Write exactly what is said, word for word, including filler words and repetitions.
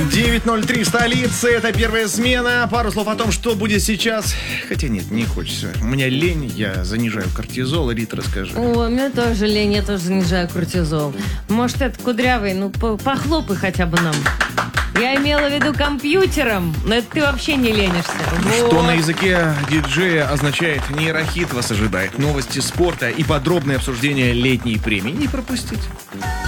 девять ноль три столицы, это первая смена. Пару слов о том, что будет сейчас. Хотя нет, не хочется. У меня лень, я занижаю кортизол. Рит, расскажи. О, у меня тоже лень, я тоже занижаю кортизол. Может, это Кудрявый, ну похлопай хотя бы нам. Я имела в виду компьютером, но это ты вообще не ленишься. Что Вот. на языке диджея означает нейрохит вас ожидает. Новости спорта и подробное обсуждение летней премии. Не пропустите.